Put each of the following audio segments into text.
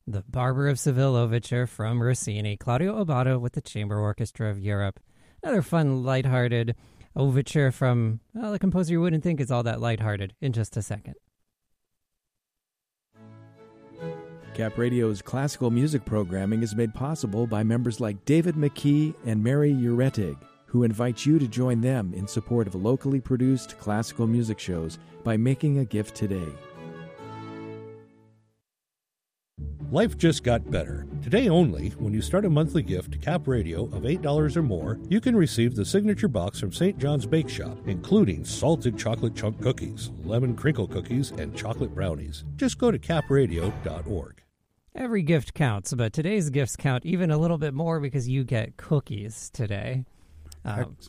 The Barber of Seville Overture from Rossini, Claudio Abbado with the Chamber Orchestra of Europe. Another fun, lighthearted overture from a composer you wouldn't think is all that lighthearted in just a second. Cap Radio's classical music programming is made possible by members like David McKee and Mary Uretig, who invite you to join them in support of locally produced classical music shows by making a gift today. Life just got better. Today only, when you start a monthly gift to Cap Radio of $8 or more, you can receive the signature box from St. John's Bake Shop, including salted chocolate chunk cookies, lemon crinkle cookies, and chocolate brownies. Just go to capradio.org. Every gift counts, but today's gifts count even a little bit more because you get cookies today. Excellent.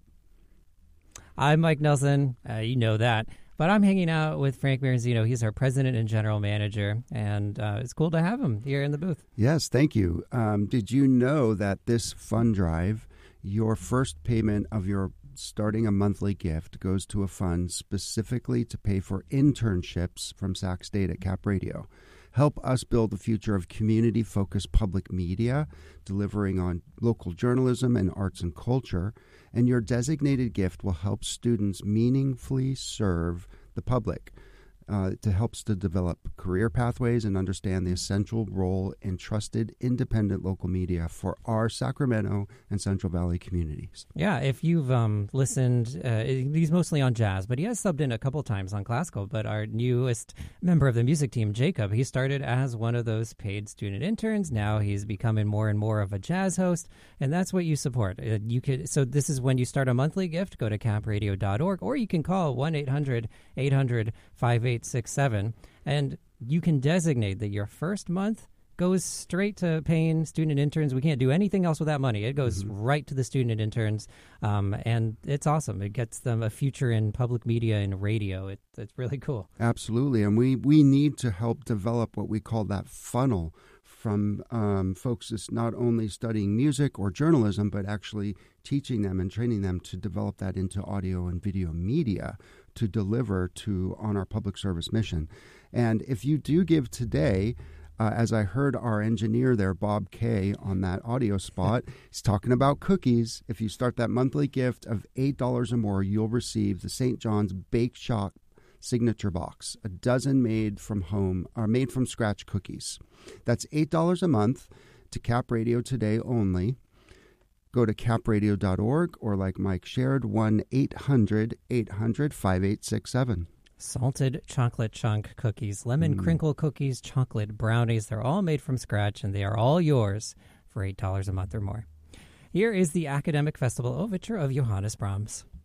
I'm Mike Nelson. You know that. But I'm hanging out with Frank Maranzino. He's our president and general manager, and it's cool to have him here in the booth. Yes, thank you. Did you know that this fund drive, your first payment of your starting a monthly gift goes to a fund specifically to pay for internships from Sac State at Cap Radio? Help us build the future of community-focused public media, delivering on local journalism and arts and culture. And your designated gift will help students meaningfully serve the public. It helps to develop career pathways and understand the essential role in trusted, independent local media for our Sacramento and Central Valley communities. Yeah, if you've listened, he's mostly on jazz, but he has subbed in a couple times on classical. But our newest member of the music team, Jacob, he started as one of those paid student interns. Now he's becoming more and more of a jazz host, and that's what you support. So this is when you start a monthly gift, go to capradio.org, or you can call 1-800-800-5867, and you can designate that your first month goes straight to paying student interns. We can't do anything else with that money. It goes right to the student interns, and it's awesome. It gets them a future in public media and radio. It's really cool. Absolutely, and we need to help develop what we call that funnel from folks that's not only studying music or journalism, but actually teaching them and training them to develop that into audio and video media to deliver on our public service mission. And if you do give today, as I heard our engineer there, Bob Kay, on that audio spot, he's talking about cookies. If you start that monthly gift of $8 or more, you'll receive the St. John's Bake Shop signature box, a dozen made from scratch cookies. That's $8 a month to Cap Radio today only. Go to capradio.org, or like Mike shared, 1-800-800-5867. Salted chocolate chunk cookies, lemon crinkle cookies, chocolate brownies. They're all made from scratch, and they are all yours for $8 a month or more. Here is the Academic Festival Overture of Johannes Brahms.